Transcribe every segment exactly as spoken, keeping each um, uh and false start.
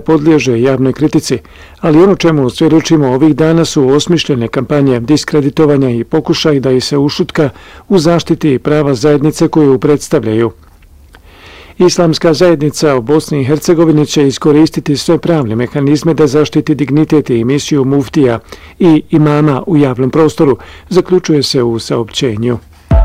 podliježe javnoj kritici, ali ono čemu svjedočimo ovih dana su osmišljene kampanje diskreditovanja i pokušaj da ih se ušutka u zaštiti prava zajednice koju predstavljaju. Islamska zajednica u Bosni i Hercegovini će iskoristiti sve pravne mehanizme da zaštiti dignitet i misiju muftija i imama u javnom prostoru, zaključuje se u saopćenju.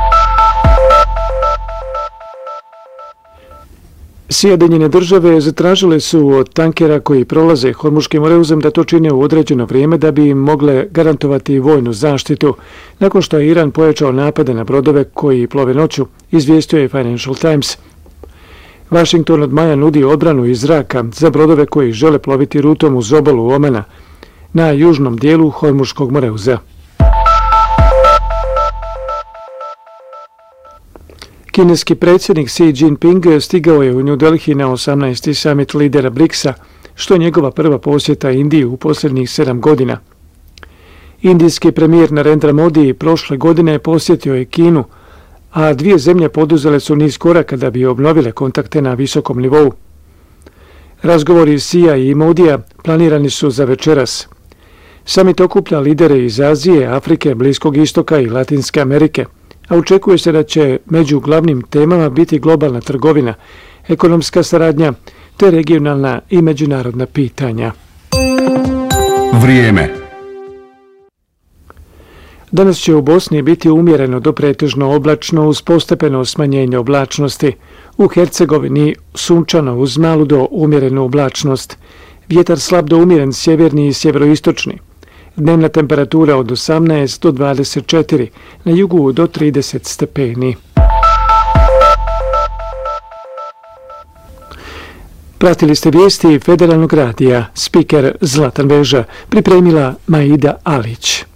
Sjedinjene države zatražile su od tankera koji prolaze Hormuškim moreuzom da to čine u određeno vrijeme da bi im mogle garantovati vojnu zaštitu. Nakon što je Iran pojačao napade na brodove koji plove noću, izvijestio je Financial Times. Washington od maja nudi odbranu iz zraka za brodove koji žele ploviti rutom uz obalu Omana na južnom dijelu Hormuškog moreuza. Kineski predsjednik Xi Jinping stigao je u New Delhi na osamnaesti summit lidera briksa, što je njegova prva posjeta Indiji u posljednjih sedam godina. Indijski premijer Narendra Modi prošle godine posjetio je Kinu, a dvije zemlje poduzele su niz koraka da bi obnovile kontakte na visokom nivou. Razgovori Xija i Modija planirani su za večeras. Summit okuplja lidere iz Azije, Afrike, Bliskog istoka i Latinske Amerike, a očekuje se da će među glavnim temama biti globalna trgovina, ekonomska saradnja te regionalna i međunarodna pitanja. Vrijeme. Danas će u Bosni biti umjereno do pretežno oblačno uz postepeno smanjenje oblačnosti. U Hercegovini sunčano uz malu do umjerenu oblačnost. Vjetar slab do umjeren sjeverni i sjeveroistočni. Dnevna temperatura od osamnaest do dvadeset četiri, na jugu do trideset stepeni. Pratili ste vijesti Federalnog radija, spiker Zlatan Veža, pripremila Maida Alić.